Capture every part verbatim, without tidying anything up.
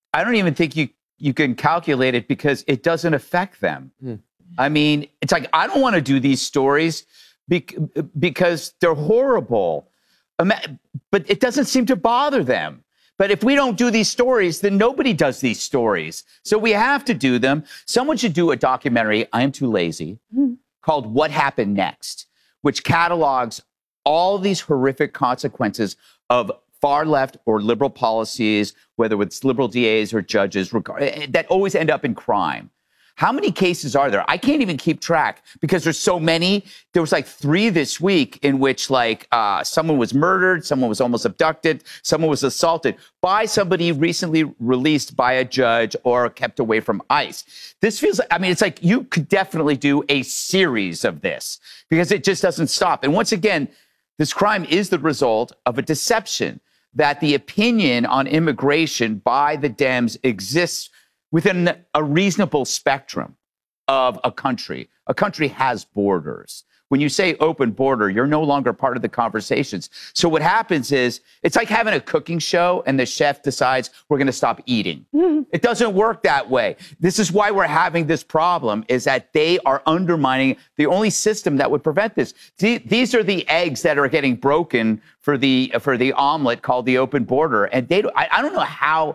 I don't even think you, you can calculate it because it doesn't affect them. Mm. I mean, it's like, I don't want to do these stories bec- because they're horrible. But it doesn't seem to bother them. But if we don't do these stories, then nobody does these stories. So we have to do them. Someone should do a documentary, I am too lazy, mm. called What Happened Next, which catalogs all these horrific consequences of far left or liberal policies, whether it's liberal D As or judges, that always end up in crime. How many cases are there? I can't even keep track because there's so many. There was like three this week in which like uh, someone was murdered, someone was almost abducted, someone was assaulted by somebody recently released by a judge or kept away from ICE. This feels, I mean, it's like you could definitely do a series of this because it just doesn't stop. And once again, this crime is the result of a deception that the opinion on immigration by the Dems exists within a reasonable spectrum of a country. A country has borders. When you say open border, you're no longer part of the conversations. So what happens is, it's like having a cooking show and the chef decides we're going to stop eating. Mm-hmm. It doesn't work that way. This is why we're having this problem, is that they are undermining the only system that would prevent this. These are the eggs that are getting broken for the for the omelet called the open border. And they, I, I don't know how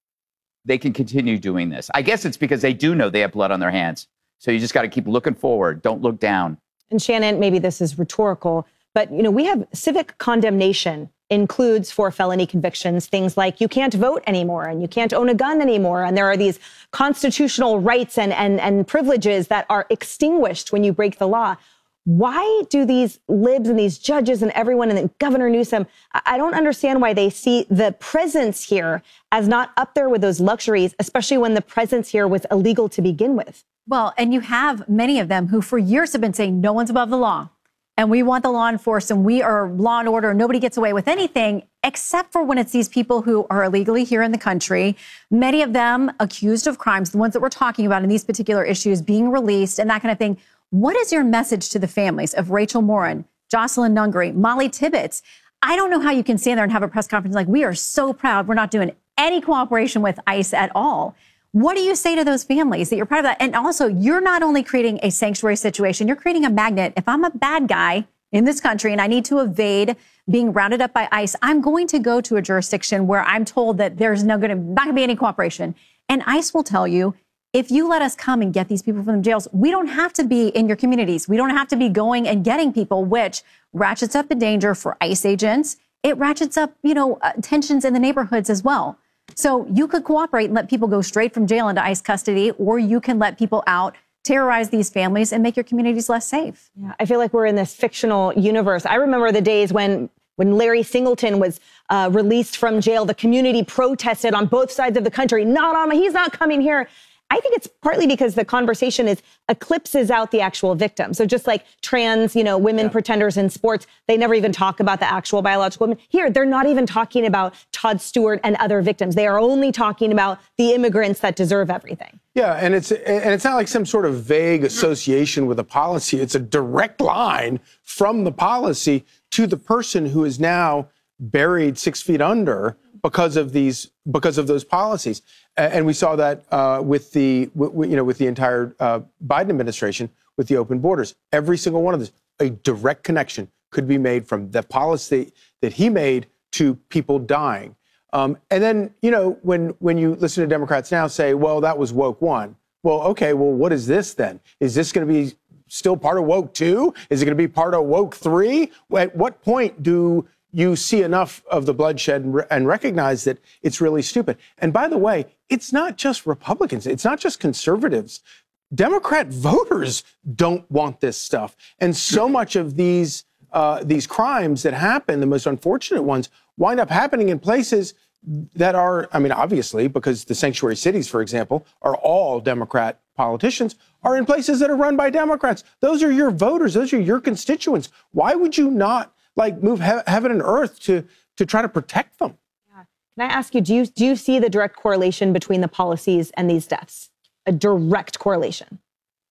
they can continue doing this. I guess it's because they do know they have blood on their hands. So you just got to keep looking forward. Don't look down. And Shannon, maybe this is rhetorical, but you know, we have civic condemnation includes for felony convictions things like you can't vote anymore and you can't own a gun anymore. And there are these constitutional rights and, and, and privileges that are extinguished when you break the law. Why do these libs and these judges and everyone, and then Governor Newsom, I don't understand why they see the presence here as not up there with those luxuries, especially when the presence here was illegal to begin with. Well, and you have many of them who for years have been saying no one's above the law and we want the law enforced and we are law and order. Nobody gets away with anything except for when it's these people who are illegally here in the country. Many of them accused of crimes, the ones that we're talking about in these particular issues, being released and that kind of thing. What is your message to the families of Rachel Morin, Jocelyn Nungary, Molly Tibbetts? I don't know how you can stand there and have a press conference like, we are so proud. We're not doing any cooperation with ICE at all. What do you say to those families that you're part of that? And also, you're not only creating a sanctuary situation, you're creating a magnet. If I'm a bad guy in this country and I need to evade being rounded up by ICE, I'm going to go to a jurisdiction where I'm told that there's no gonna, not going to be any cooperation. And ICE will tell you, if you let us come and get these people from the jails, we don't have to be in your communities. We don't have to be going and getting people, which ratchets up the danger for ICE agents. It ratchets up, you know, uh, tensions in the neighborhoods as well. So you could cooperate and let people go straight from jail into ICE custody, or you can let people out, terrorize these families, and make your communities less safe. Yeah, I feel like we're in this fictional universe. I remember the days when When Larry Singleton was uh, released from jail, the community protested on both sides of the country. Not on, he's not coming here. I think it's partly because the conversation is eclipses out the actual victim. So just like trans, you know, women yeah. pretenders in sports, they never even talk about the actual biological women. Here, they're not even talking about Todd Stewart and other victims. They are only talking about the immigrants that deserve everything. Yeah, and it's and it's not like some sort of vague association with a policy. It's a direct line from the policy to the person who is now buried six feet under because of these because of those policies. And we saw that uh, with the, w- you know, with the entire uh, Biden administration, with the open borders. Every single one of this, a direct connection could be made from the policy that he made to people dying. Um, and then, you know, when when you listen to Democrats now say, well, that was woke one. Well, OK, well, what is this then? Is this going to be still part of woke two? Is it going to be part of woke three? At what point do you see enough of the bloodshed and, re- and recognize that it's really stupid? And by the way, it's not just Republicans. It's not just conservatives. Democrat voters don't want this stuff. And so much of these uh, these crimes that happen, the most unfortunate ones, wind up happening in places that are, I mean, obviously, because the sanctuary cities, for example, are all Democrat politicians, are in places that are run by Democrats. Those are your voters. Those are your constituents. Why would you not like move he- heaven and earth to to try to protect them? Yeah. Can I ask you, do you do you see the direct correlation between the policies and these deaths? A direct correlation?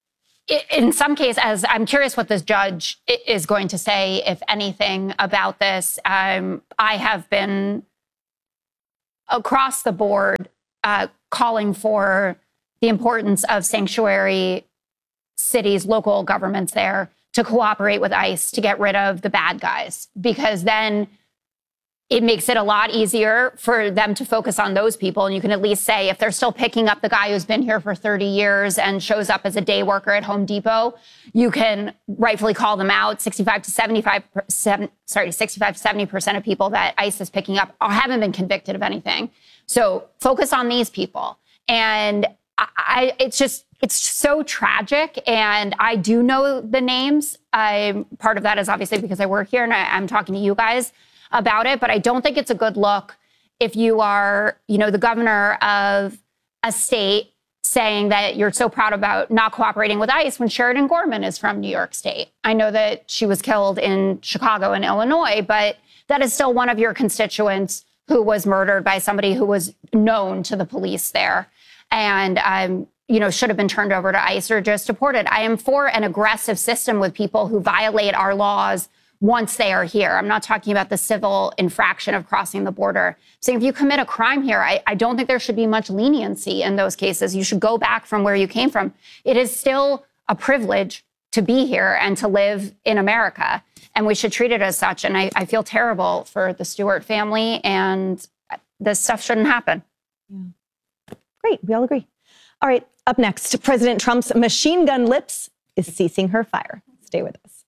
In some cases, as I'm curious what this judge is going to say, if anything, about this. Um, I have been across the board uh, calling for the importance of sanctuary cities, local governments there to cooperate with ICE to get rid of the bad guys, because then it makes it a lot easier for them to focus on those people. And you can at least say, if they're still picking up the guy who's been here for thirty years and shows up as a day worker at Home Depot, you can rightfully call them out. sixty-five to seventy-five percent, sorry, sixty-five to seventy percent of people that ICE is picking up haven't been convicted of anything. So focus on these people. And I, I it's just, it's so tragic. And I do know the names. I, part of that is obviously because I work here and I, I'm talking to you guys about it, but I don't think it's a good look if you are, you know, the governor of a state saying that you're so proud about not cooperating with ICE when Sheridan Gorman is from New York State. I know that she was killed in Chicago and Illinois, but that is still one of your constituents who was murdered by somebody who was known to the police there and, um, you know, should have been turned over to ICE or just deported. I am for an aggressive system with people who violate our laws once they are here. I'm not talking about the civil infraction of crossing the border. So if you commit a crime here, I, I don't think there should be much leniency in those cases. You should go back from where you came from. It is still a privilege to be here and to live in America, and we should treat it as such. And I, I feel terrible for the Stewart family, and this stuff shouldn't happen. Yeah. Great, we all agree. All right, up next, President Trump's machine gun lips is ceasing her fire. Stay with us.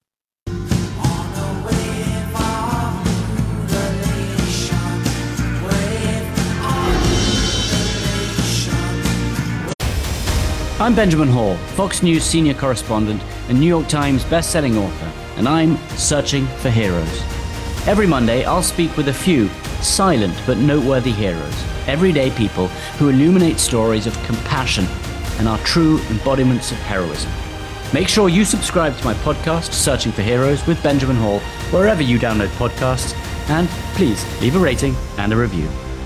I'm Benjamin Hall, Fox News senior correspondent and New York Times best-selling author, and I'm searching for heroes. Every Monday, I'll speak with a few silent but noteworthy heroes, everyday people who illuminate stories of compassion and are true embodiments of heroism. Make sure you subscribe to my podcast, Searching for Heroes with Benjamin Hall, wherever you download podcasts, and please leave a rating and a review.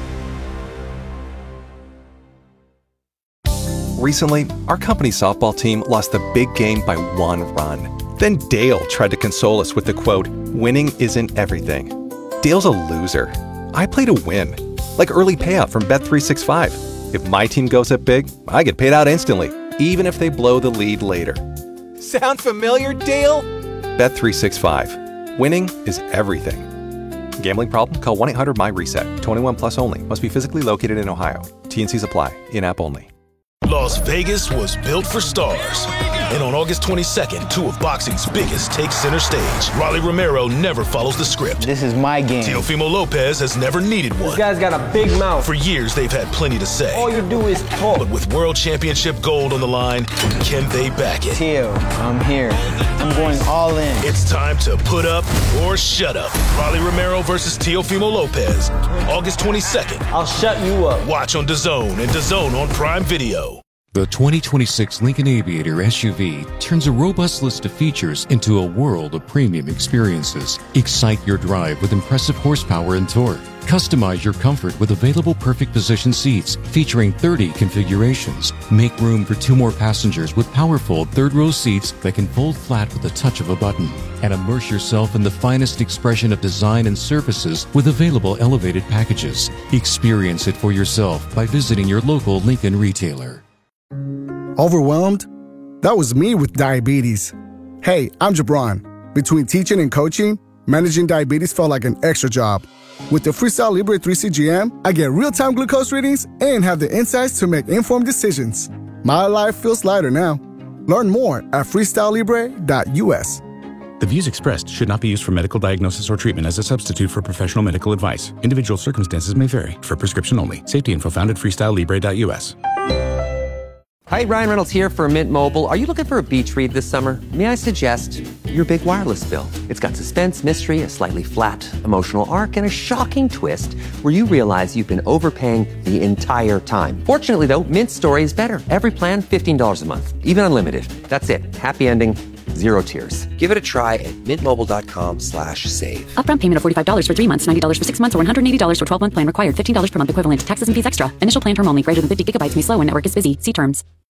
Recently, our company's softball team lost the big game by one run. Then Dale tried to console us with the quote, "Winning isn't everything." Dale's a loser. I play to win. Like early payout from Bet three sixty-five. If my team goes up big, I get paid out instantly, even if they blow the lead later. Sound familiar, Dale? Bet three sixty-five. Winning is everything. Gambling problem? Call one eight hundred my reset. twenty-one plus only. Must be physically located in Ohio. T and Cs apply. In-app only. Las Vegas was built for stars. And on August twenty-second, two of boxing's biggest take center stage. Rolly Romero never follows the script. This is my game. Teofimo Lopez has never needed one. This guy's got a big mouth. For years, they've had plenty to say. All you do is talk. But with World Championship gold on the line, can they back it? Teo, I'm here. I'm going all in. It's time to put up or shut up. Rolly Romero versus Teofimo Lopez. August twenty-second. I'll shut you up. Watch on DAZN and DAZN on Prime Video. The twenty twenty-six Lincoln Aviator S U V turns a robust list of features into a world of premium experiences. Excite your drive with impressive horsepower and torque. Customize your comfort with available perfect position seats featuring thirty configurations. Make room for two more passengers with powerful third-row seats that can fold flat with the touch of a button. And immerse yourself in the finest expression of design and surfaces with available elevated packages. Experience it for yourself by visiting your local Lincoln retailer. Overwhelmed? That was me with diabetes. Hey, I'm Jabron. Between teaching and coaching, managing diabetes felt like an extra job. With the Freestyle Libre three C G M, I get real-time glucose readings and have the insights to make informed decisions. My life feels lighter now. Learn more at freestyle libre dot u s. The views expressed should not be used for medical diagnosis or treatment as a substitute for professional medical advice. Individual circumstances may vary. For prescription only. Safety info found at freestyle libre dot u s. Hi, Ryan Reynolds here for Mint Mobile. Are you looking for a beach read this summer? May I suggest your big wireless bill? It's got suspense, mystery, a slightly flat emotional arc, and a shocking twist where you realize you've been overpaying the entire time. Fortunately, though, Mint's story is better. Every plan, fifteen dollars a month, even unlimited. That's it. Happy ending, zero tears. Give it a try at mintmobile.com slash save. Upfront payment of forty-five dollars for three months, ninety dollars for six months, or one hundred eighty dollars for twelve-month plan required. fifteen dollars per month equivalent. Taxes and fees extra. Initial plan term only. Greater than fifty gigabytes may slow when network is busy. See terms.